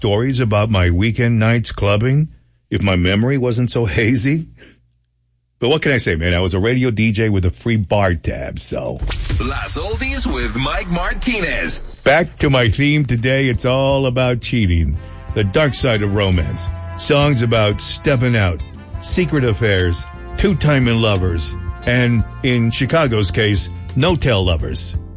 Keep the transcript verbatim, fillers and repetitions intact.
stories about my weekend nights clubbing if my memory wasn't so hazy? But what can I say, man? I was a radio D J with a free bar tab, so. Las Oldies with Mike Martinez. Back to my theme today. It's all about cheating, the dark side of romance, songs about stepping out, secret affairs, two-timing lovers, and, in Chicago's case, no-tell lovers.